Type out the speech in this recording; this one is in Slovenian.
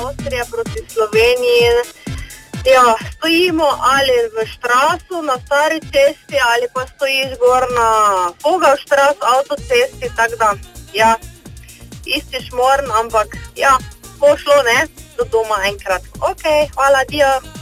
Avstrija proti Sloveniji. Ja, stojimo ali v Štrasu na stari cesti ali pa stojiš gor na Vogelštras avtocesti, tako da, ja, isti šmorn, ampak ja, pošlo, ne, do doma enkrat. Ok, hvala, dio.